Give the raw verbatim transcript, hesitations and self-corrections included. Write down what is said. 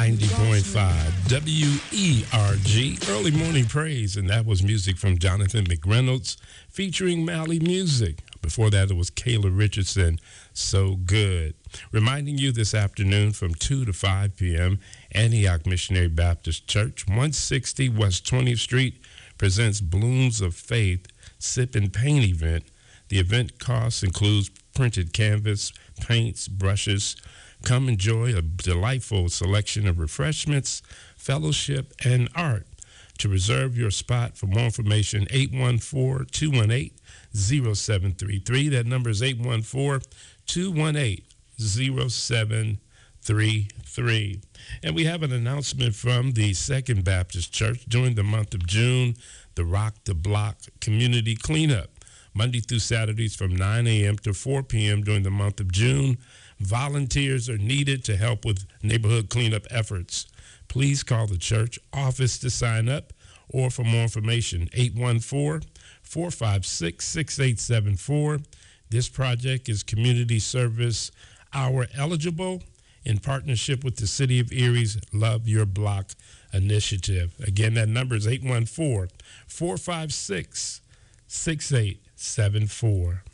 ninety point five W E R G, Early Morning Praise, and that was music from Jonathan McReynolds featuring Mally Music. Before that, it was Kayla Richardson, So Good. Reminding you this afternoon from two to five p.m., Antioch Missionary Baptist Church, one sixty West twentieth Street, presents Blooms of Faith Sip and Paint event. The event cost includes printed canvas, paints, brushes. Come enjoy a delightful selection of refreshments, fellowship, and art. To reserve your spot, for more information, eight one four, two one eight, zero seven three three. That number is eight one four, two one eight, zero seven three three. And we have an announcement from the Second Baptist Church during the month of June, the Rock the Block Community Cleanup, Monday through Saturdays from nine a.m. to four p.m. during the month of June. Volunteers are needed to help with neighborhood cleanup efforts. Please call the church office to sign up, or for more information, eight one four, four five six, six eight seven four. This project is community service hour eligible in partnership with the City of Erie's Love Your Block initiative. Again, that number is eight one four, four five six, six eight seven four.